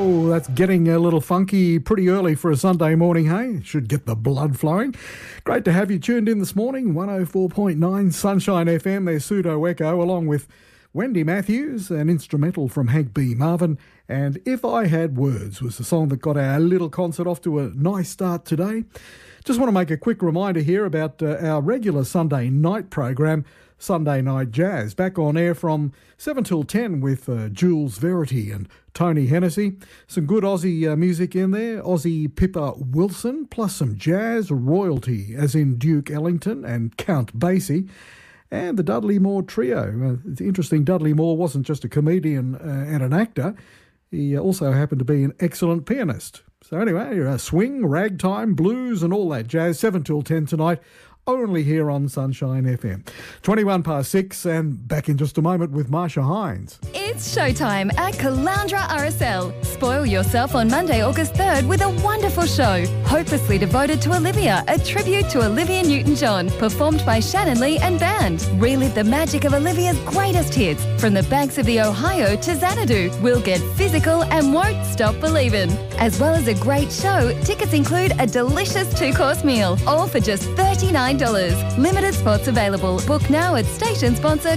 Oh, that's getting a little funky pretty early for a Sunday morning, hey? Should get the blood flowing. Great to have you tuned in this morning. 104.9 Sunshine FM. There's Pseudo Echo along with Wendy Matthews, an instrumental from Hank B. Marvin. And If I Had Words was the song that got our little concert off to a nice start today. Just want to make a quick reminder here about our regular Sunday night program, Sunday Night Jazz, back on air from 7 till 10 with Jules Verity and Tony Hennessy. Some good Aussie music in there, Aussie Pippa Wilson, plus some jazz royalty, as in Duke Ellington and Count Basie, and the Dudley Moore Trio. It's interesting, Dudley Moore wasn't just a comedian and an actor, he also happened to be an excellent pianist. So anyway, swing, ragtime, blues and all that jazz, 7 till 10 tonight, only here on Sunshine FM. 21 past 6 and back in just a moment with Marsha Hines. It's showtime at Caloundra RSL. Spoil yourself on Monday, August 3rd with a wonderful show, hopelessly devoted to Olivia, a tribute to Olivia Newton-John, performed by Shannon Lee and band. Relive the magic of Olivia's greatest hits, from the banks of the Ohio to Xanadu. We'll get physical and won't stop believing. As well as a great show, tickets include a delicious 2-course meal, all for just $39. Limited spots available. Book now at station sponsor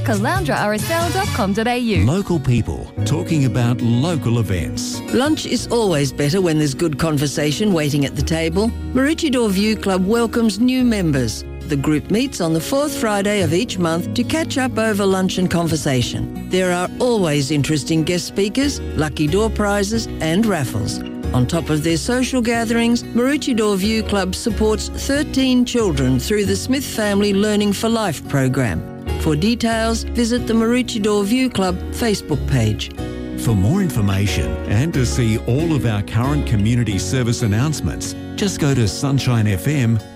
caloundrarsl.com.au. Local people talking about local events. Lunch is always better when there's good conversation waiting at the table. Maroochydore View Club welcomes new members. The group meets on the fourth Friday of each month to catch up over lunch and conversation. There are always interesting guest speakers, lucky door prizes and raffles. On top of their social gatherings, Maroochydore View Club supports 13 children through the Smith Family Learning for Life program. For details, visit the Maroochydore View Club Facebook page. For more information and to see all of our current community service announcements, just go to sunshinefm.com.au.